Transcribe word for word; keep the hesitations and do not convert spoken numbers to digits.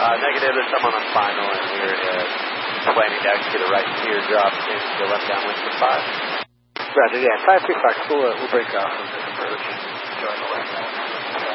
Uh, negative, there's someone on final, and we're uh, planning to execute a right teardrop into the left downwind for five. Roger, yeah, five three Fox, we'll, uh, we'll break off from this approach. Join the left downwind.